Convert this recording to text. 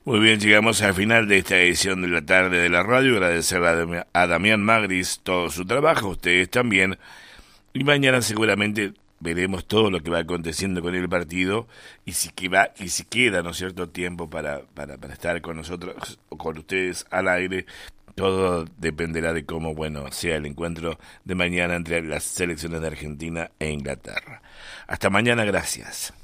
Muy bien, llegamos al final de esta edición de la tarde de la radio. Agradecer a Damián Magris todo su trabajo, ustedes también. Y mañana seguramente veremos todo lo que va aconteciendo con el partido y si queda, ¿no es cierto?, tiempo para estar con nosotros o con ustedes al aire. Todo dependerá de cómo, bueno, sea el encuentro de mañana entre las selecciones de Argentina e Inglaterra. Hasta mañana, gracias.